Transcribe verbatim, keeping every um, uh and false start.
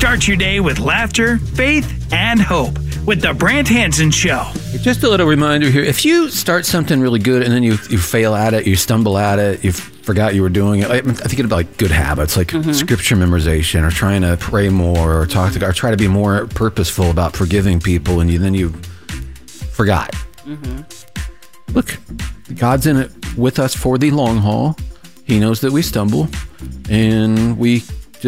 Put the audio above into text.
Start your day with laughter, faith, and hope with The Brant Hansen Show. Just a little reminder here. If you start something really good and then you, you fail at it, you stumble at it, you forgot you were doing it. I'm thinking about like good habits, like mm-hmm. scripture memorization or trying to pray more or talk to God or try to be more purposeful about forgiving people, and you, then you forgot. Mm-hmm. Look, God's in it with us for the long haul. He knows that we stumble and we